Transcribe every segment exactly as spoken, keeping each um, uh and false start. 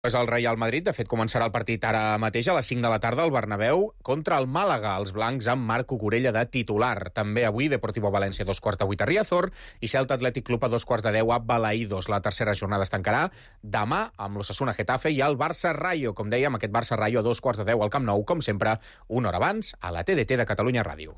És el Real Madrid. De fet, començarà el partit ara mateix a les cinc de la tarda al Bernabéu contra el Màlaga, els blancs amb Marc Cucurella de titular. També avui Deportivo València a dos quarts de vuit a Riazor i Celta Atlètic Club a dos quarts de deu a Balaïdos. La tercera jornada es tancarà demà amb l'Osasuna Getafe i el Barça Rayo. Com dèiem, aquest Barça Rayo a dos quarts de deu al Camp Nou, com sempre, una hora abans, a la T D T de Catalunya Ràdio.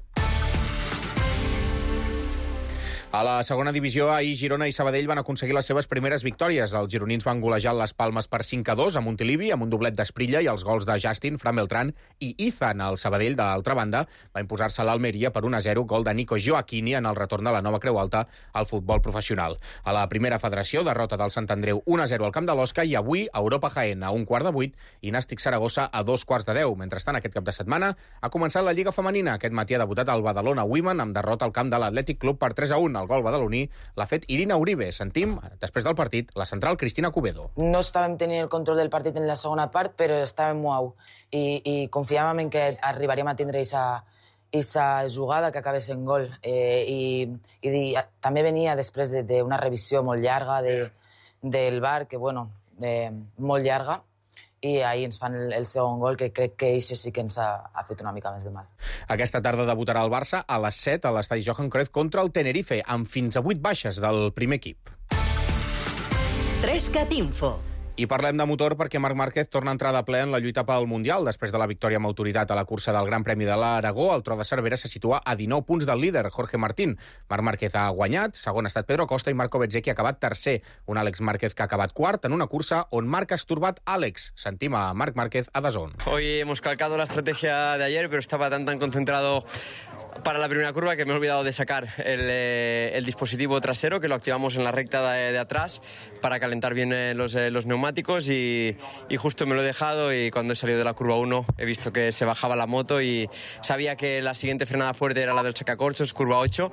A la segona divisió, ahir Girona i Sabadell van aconseguir les seves primeres victòries. Els gironins van golejar les Palmes per cinc a dos a Montilivi, amb un doblet d'Esprilla i els gols de Justin, Fran Beltrán i Izan. El Sabadell, d'altra banda, va imposar-se a l'Almeria per un a zero, gol de Nico Gioacchini en el retorn de la nova Creu Alta al futbol professional. A la primera federació, derrota del Sant Andreu un a zero al camp de l'Osca, i avui Europa Jaén a un quart de vuit i Nàstic Saragossa a dos quarts de deu. Mentrestant, aquest cap de setmana ha començat la Lliga Femenina. Aquest matí ha debutat el Badalona Women amb derrota al camp de l'Atlètic Club per tres a un. El gol badaloní l'ha fet Irina Uribe. Sentim, després del partit, la central Cristina Cubedo. No estàvem tenint el control del partit en la segona part, però estàvem molt i, i confiàvem en que arribaríem a tindre aquesta jugada que acabés en gol. Eh, i, i també venia després d'una de, revisió molt llarga de, del V A R, que, bueno, eh, molt llarga, i ahir ens fan el, el segon gol, que crec que això sí que ens ha, ha fet una mica més de mal. Aquesta tarda debutarà el Barça a les set a l'estadi Johan Cruyff contra el Tenerife, amb fins a vuit baixes del primer equip. Trescat Info. I parlem de motor perquè Marc Márquez torna a entrar de ple en la lluita pel Mundial. Després de la victòria amb autoritat a la cursa del Gran Premi de l'Aragó, el Tro de Cervera se situa a dinou punts del líder, Jorge Martín. Marc Márquez ha guanyat, segon ha estat Pedro Acosta i Marco Bezzecchi ha acabat tercer. Un Àlex Márquez que ha acabat quart en una cursa on Marc ha estorbat Àlex. Sentim a Marc Márquez a D A Z N. Hoy hemos calcado la estrategia de ayer, pero estaba tan tan concentrado para la primera curva que me he olvidado de sacar el, eh, el dispositivo trasero, que lo activamos en la recta de, de atrás para calentar bien eh, los, eh, los neumáticos y, y justo me lo he dejado, y cuando he salido de la curva uno he visto que se bajaba la moto y sabía que la siguiente frenada fuerte era la del sacacorchos, curva ocho.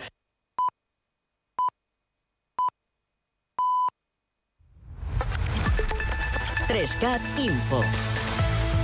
Trescat Info.